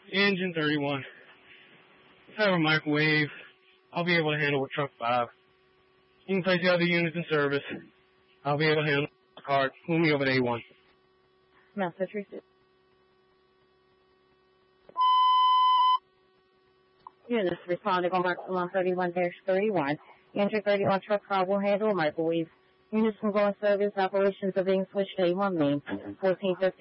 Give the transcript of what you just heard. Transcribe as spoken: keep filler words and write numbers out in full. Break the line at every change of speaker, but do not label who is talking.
Engine thirty-one. If I have a microwave, I'll be able to handle with truck five. You can place the other units in service. I'll be able to handle the card. Move me over to A one.
Massachusetts. Units responding on mark one thirty-one dash thirty-one. Engine thirty-one truck five will handle a microwave. Units can go in service. Operations are being switched to A one main. fourteen fifty.